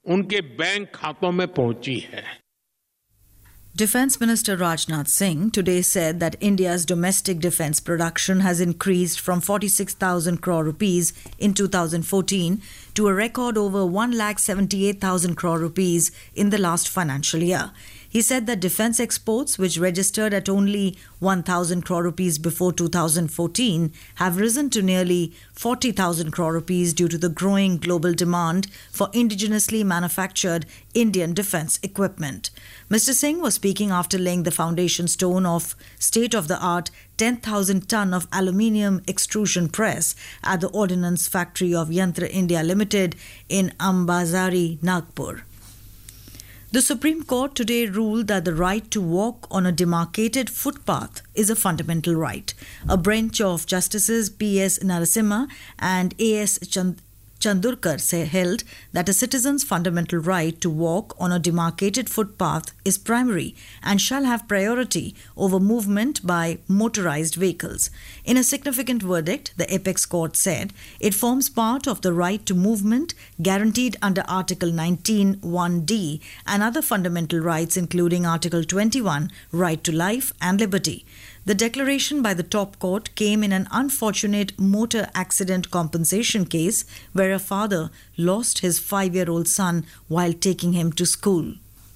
उनके बैंक खातों में पहुंची है। Defence Minister Rajnath Singh today said that India's domestic defence production has increased from 46,000 crore rupees in 2014 to a record over 1,78,000 crore rupees in the last financial year. He said that defence exports, which registered at only 1,000 crore rupees before 2014, have risen to nearly 40,000 crore rupees due to the growing global demand for indigenously manufactured Indian defence equipment. Mr. Singh was speaking after laying the foundation stone of state-of-the-art 10,000 ton of aluminium extrusion press at the Ordnance Factory of Yantra India Limited in Ambazari, Nagpur. The Supreme Court today ruled that the right to walk on a demarcated footpath is a fundamental right. A bench of Justices P.S. Narasimha and A.S. Chandurkar held that a citizen's fundamental right to walk on a demarcated footpath is primary and shall have priority over movement by motorized vehicles. In a significant verdict, the Apex Court said it forms part of the right to movement guaranteed under Article 19(1)(d) and other fundamental rights including Article 21, right to life and liberty. The declaration by the top court came in an unfortunate motor accident compensation case where a father lost his 5-year-old son while taking him to school.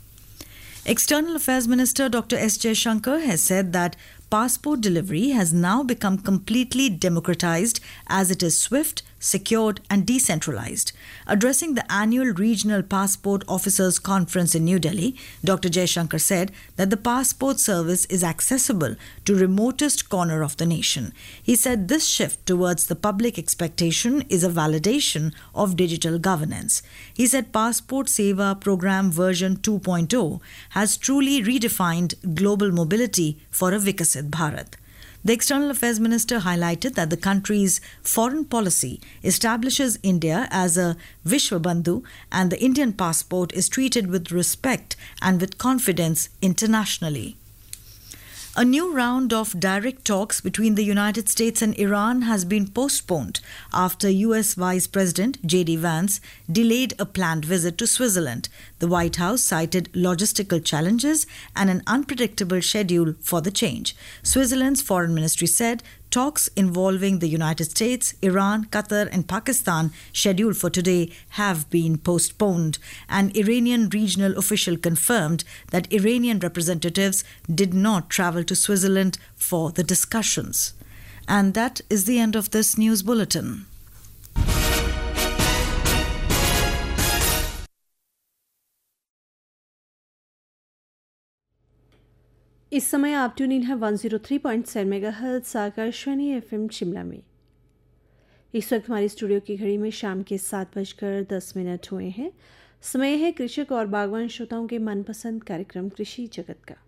External Affairs Minister Dr. S. Jaishankar has said that passport delivery has now become completely democratized as it is swift, secured and decentralized. Addressing the annual Regional Passport Officers Conference in New Delhi, Dr. Jaishankar said that the passport service is accessible to remotest corner of the nation. He said this shift towards the public expectation is a validation of digital governance. He said Passport Seva Program version 2.0 has truly redefined global mobility for a Vikasit Bharat. The External Affairs Minister highlighted that the country's foreign policy establishes India as a Vishwabandhu and the Indian passport is treated with respect and with confidence internationally. A new round of direct talks between the United States and Iran has been postponed after US Vice President J.D. Vance delayed a planned visit to Switzerland. The White House cited logistical challenges and an unpredictable schedule for the change. Switzerland's foreign ministry said talks involving the United States, Iran, Qatar and Pakistan scheduled for today have been postponed. An Iranian regional official confirmed that Iranian representatives did not travel to Switzerland for the discussions. And that is the end of this news bulletin. इस समय आप tune in है 103.7 megahertz Akashvani FM Shimla में। इस वक्त हमारी studio की घड़ी में शाम के 7:10 हुए हैं। समय है कृषक और बागवान श्रोताओं के मनपसंद कार्यक्रम कृषि जगत का।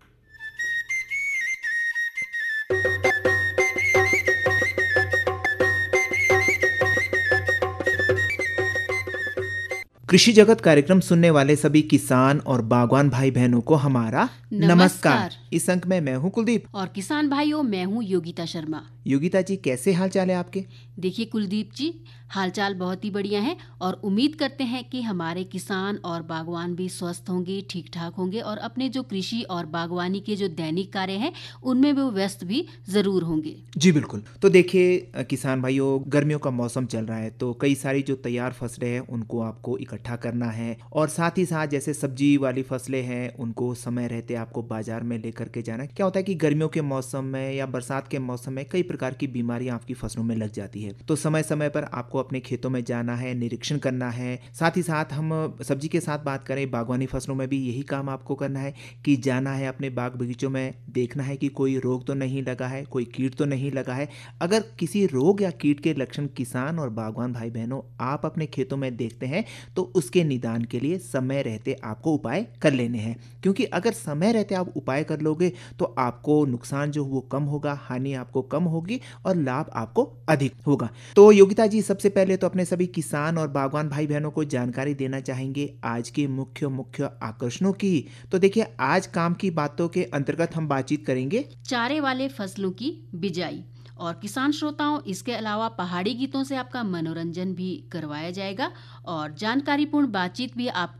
कृषि जगत कार्यक्रम सुनने वाले सभी किसान और बागवान भाई बहनों को हमारा नमस्कार। इस अंक में मैं हूं कुलदीप और किसान भाइयों मैं हूं योगिता शर्मा। योगिता जी कैसे हाल चाल है आपके? देखिए कुलदीप जी, हालचाल बहुत ही बढ़िया है और उम्मीद करते हैं कि हमारे किसान और बागवान भी स्वस्थ होंगे, ठीक ठाक होंगे और अपने जो कृषि और बागवानी के जो दैनिक कार्य हैं उनमें वो व्यस्त भी जरूर होंगे। जी बिल्कुल। तो देखिए किसान भाइयों, गर्मियों का मौसम चल रहा है तो कई सारी जो तैयार फसलें हैं उनको आपको इकट्ठा करना है और साथ ही साथ जैसे सब्जी वाली फसलें हैं उनको समय रहते आपको बाजार में लेकर के जाना। क्या होता है कि गर्मियों के मौसम में या बरसात के मौसम में कई प्रकार की बीमारियां आपकी फसलों में लग जाती है, तो समय समय पर आपको अपने खेतों में जाना है, निरीक्षण करना है। साथ ही साथ हम सब्जी के साथ बात करें, बागवानी फसलों में भी यही काम आपको करना है कि जाना है अपने बाग बगीचों में, देखना है कि कोई रोग तो नहीं लगा है, कोई कीट तो नहीं लगा है। अगर किसी रोग या कीट के लक्षण किसान और बागवान भाई बहनों आप अपने खेतों में देखते हैं तो उसके निदान के लिए समय रहते आपको उपाय कर लेने हैं, क्योंकि अगर समय रहते आप उपाय कर लोगे तो आपको नुकसान जो वो कम होगा, हानि आपको कम होगी और लाभ आपको अधिक होगा। तो योगिता जी, सबसे पहले तो अपने सभी किसान और बागवान भाई बहनों को जानकारी देना चाहेंगे आज के मुख्य आकर्षणों की। तो देखिए आज काम की बातों के अंतर्गत हम बातचीत करेंगे चारे वाले फसलों की बिजाई और किसान श्रोताओं, इसके अलावा पहाड़ी गीतों से आपका मनोरंजन भी करवाया जाएगा और जानकारीपूर्ण बातचीत भी आपको